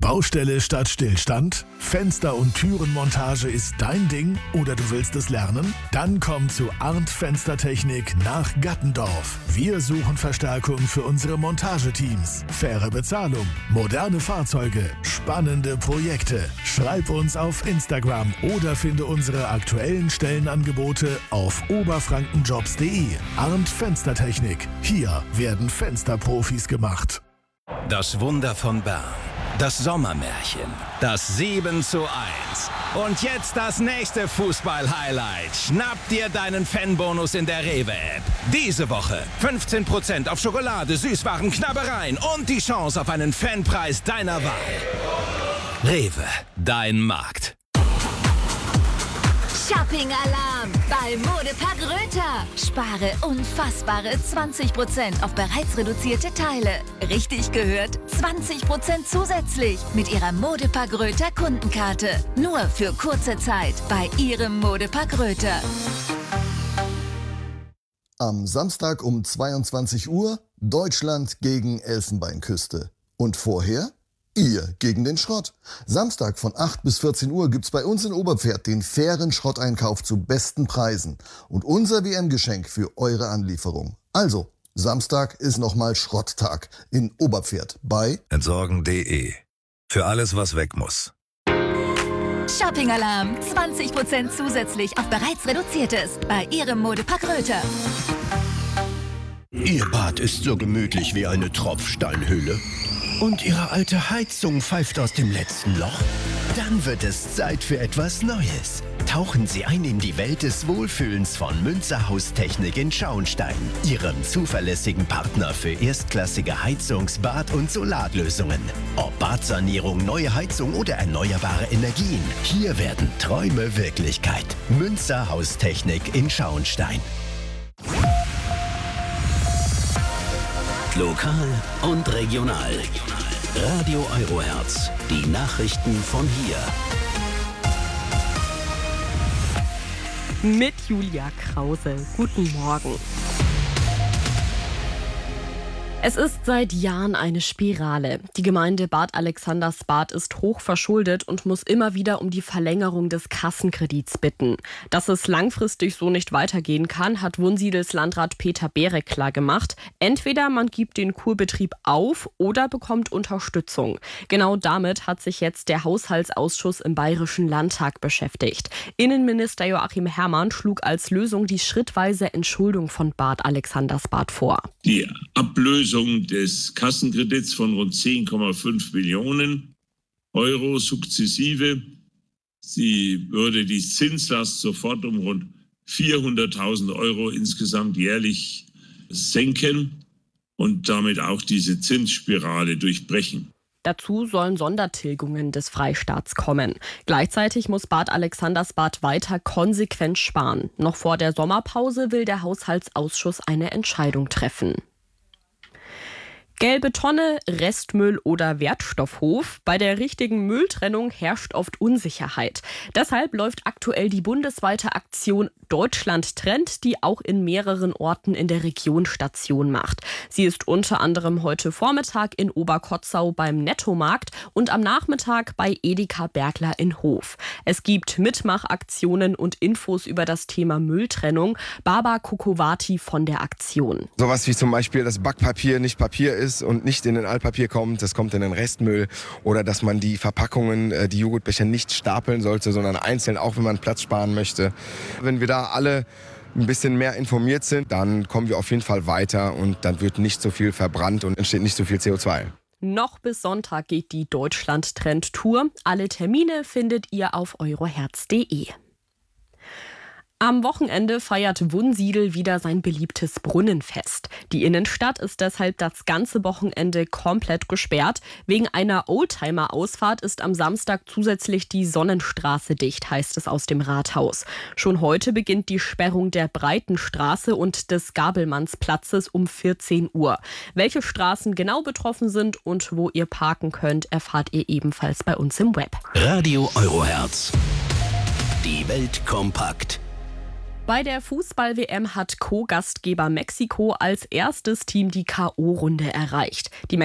Baustelle statt Stillstand? Fenster- und Türenmontage ist dein Ding oder du willst es lernen? Dann komm zu Arndt Fenstertechnik nach Gattendorf. Wir suchen Verstärkung für unsere Montageteams. Faire Bezahlung, moderne Fahrzeuge, spannende Projekte. Schreib uns auf Instagram oder finde unsere aktuellen Stellenangebote auf oberfrankenjobs.de. Arndt Fenstertechnik. Hier werden Fensterprofis gemacht. Das Wunder von Bern. Das Sommermärchen. Das 7:1. Und jetzt das nächste Fußball-Highlight. Schnapp dir deinen Fanbonus in der Rewe-App. Diese Woche 15% auf Schokolade, Süßwaren, Knabbereien und die Chance auf einen Fanpreis deiner Wahl. Rewe, dein Markt. Shopping-Alarm bei Modepark Röther. Spare unfassbare 20% auf bereits reduzierte Teile. Richtig gehört, 20% zusätzlich mit Ihrer Modepark Röther Kundenkarte. Nur für kurze Zeit bei Ihrem Modepark Röther. Am Samstag um 22 Uhr Deutschland gegen Elfenbeinküste. Und vorher? Ihr gegen den Schrott. Samstag von 8 bis 14 Uhr gibt's bei uns in Oberpferd den fairen Schrotteinkauf zu besten Preisen und unser WM-Geschenk für eure Anlieferung. Also, Samstag ist nochmal Schrotttag in Oberpferd bei Entsorgen.de. Für alles, was weg muss. Shopping-Alarm, 20% zusätzlich auf bereits reduziertes bei Ihrem Modepark Röther. Ihr Bad ist so gemütlich wie eine Tropfsteinhöhle. Und Ihre alte Heizung pfeift aus dem letzten Loch? Dann wird es Zeit für etwas Neues. Tauchen Sie ein in die Welt des Wohlfühlens von Münzer Haustechnik in Schauenstein, Ihrem zuverlässigen Partner für erstklassige Heizungs-, Bad- und Solarlösungen. Ob Badsanierung, neue Heizung oder erneuerbare Energien, hier werden Träume Wirklichkeit. Münzer Haustechnik in Schauenstein. Lokal und regional. Radio Eurohertz. Die Nachrichten von hier. Mit Julia Krause. Guten Morgen. Es ist seit Jahren eine Spirale. Die Gemeinde Bad Alexandersbad ist hoch verschuldet und muss immer wieder um die Verlängerung des Kassenkredits bitten. Dass es langfristig so nicht weitergehen kann, hat Wunsiedels Landrat Peter Berek klargemacht. Entweder man gibt den Kurbetrieb auf oder bekommt Unterstützung. Genau damit hat sich jetzt der Haushaltsausschuss im Bayerischen Landtag beschäftigt. Innenminister Joachim Herrmann schlug als Lösung die schrittweise Entschuldung von Bad Alexandersbad vor. Die Ablösung des Kassenkredits von rund 10,5 Millionen Euro sukzessive. Sie würde die Zinslast sofort um rund 400.000 Euro insgesamt jährlich senken und damit auch diese Zinsspirale durchbrechen. Dazu sollen Sondertilgungen des Freistaats kommen. Gleichzeitig muss Bad Alexandersbad weiter konsequent sparen. Noch vor der Sommerpause will der Haushaltsausschuss eine Entscheidung treffen. Gelbe Tonne, Restmüll oder Wertstoffhof. Bei der richtigen Mülltrennung herrscht oft Unsicherheit. Deshalb läuft aktuell die bundesweite Aktion Deutschland trennt, die auch in mehreren Orten in der Region Station macht. Sie ist unter anderem heute Vormittag in Oberkotzau beim Nettomarkt und am Nachmittag bei Edeka Bergler in Hof. Es gibt Mitmachaktionen und Infos über das Thema Mülltrennung. Baba Kokowati von der Aktion. Sowas wie zum Beispiel, dass Backpapier nicht Papier ist und nicht in den Altpapier kommt, das kommt in den Restmüll. Oder dass man die Verpackungen, die Joghurtbecher nicht stapeln sollte, sondern einzeln, auch wenn man Platz sparen möchte. Wenn wir da alle ein bisschen mehr informiert sind, dann kommen wir auf jeden Fall weiter und dann wird nicht so viel verbrannt und entsteht nicht so viel CO2. Noch bis Sonntag geht die Deutschland-Trend-Tour. Alle Termine findet ihr auf eurohertz.de. Am Wochenende feiert Wunsiedel wieder sein beliebtes Brunnenfest. Die Innenstadt ist deshalb das ganze Wochenende komplett gesperrt. Wegen einer Oldtimer-Ausfahrt ist am Samstag zusätzlich die Sonnenstraße dicht, heißt es aus dem Rathaus. Schon heute beginnt die Sperrung der Breitenstraße und des Gabelmannsplatzes um 14 Uhr. Welche Straßen genau betroffen sind und wo ihr parken könnt, erfahrt ihr ebenfalls bei uns im Web. Radio Eurohertz. Die Welt kompakt. Bei der Fußball-WM hat Co-Gastgeber Mexiko als erstes Team die K.O.-Runde erreicht. Die